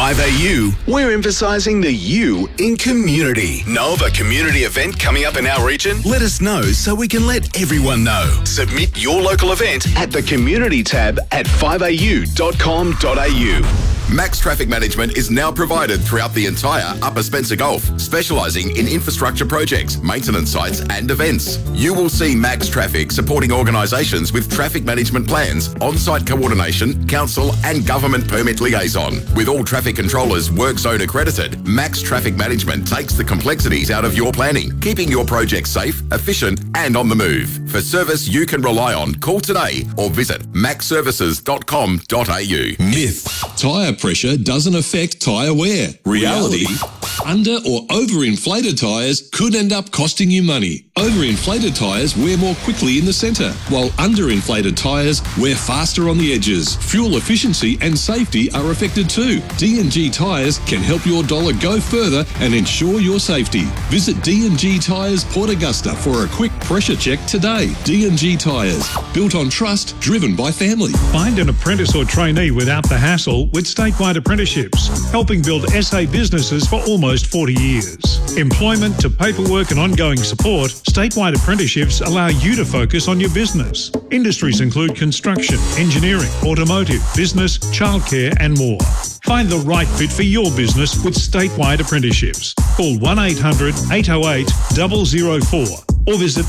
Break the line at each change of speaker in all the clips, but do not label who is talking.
5AU, we're emphasising the U in community. Know of a community event coming up in our region? Let us know so we can let everyone know. Submit your local event at the community tab at 5au.com.au. Max Traffic Management is now provided throughout the entire Upper Spencer Gulf, specialising in infrastructure projects, maintenance sites and events. You will see Max Traffic supporting organisations with traffic management plans, on-site coordination, council and government permit liaison. With all traffic controllers work zone accredited, Max Traffic Management takes the complexities out of your planning, keeping your project safe, efficient and on the move. For service you can rely on, call today or visit maxservices.com.au.
Myth. Tyre pressure doesn't affect tyre wear. Reality. Under or overinflated tyres could end up costing you money. Overinflated tyres wear more quickly in the centre, while underinflated tyres wear faster on the edges. Fuel efficiency and safety are affected too. D&G Tyres can help your dollar go further and ensure your safety. Visit D&G Tyres Port Augusta for a quick pressure check today. D&G Tyres, built on trust, driven by family.
Find an apprentice or trainee without the hassle with Statewide Apprenticeships, helping build SA businesses for almost 40 years. Employment to paperwork and ongoing support, Statewide Apprenticeships allow you to focus on your business. Industries include construction, engineering, automotive, business, childcare and more. Find the right fit for your business with Statewide Apprenticeships. Call 1-800-808-004 or visit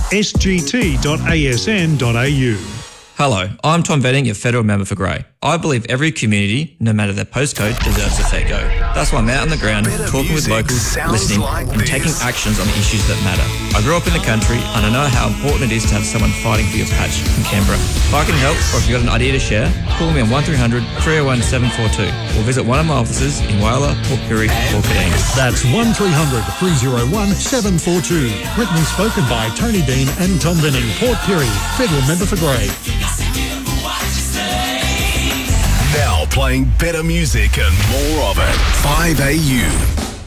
sgt.asn.au.
Hello, I'm Tom Venning, your federal member for Grey. I believe every community, no matter their postcode, deserves a fair go. That's why I'm out on the ground, talking with locals, listening, and taking actions on the issues that matter. I grew up in the country, and I know how important it is to have someone fighting for your patch in Canberra. If I can help, or if you've got an idea to share, call me on 1300 301 742, or visit one of my offices in Whyalla, Port Pirie, or Kadeen. That's
1300 301 742. Written and spoken by Tony Dean and Tom Venning, Port Pirie, federal member for Grey.
Now playing better music and more of it. 5AU.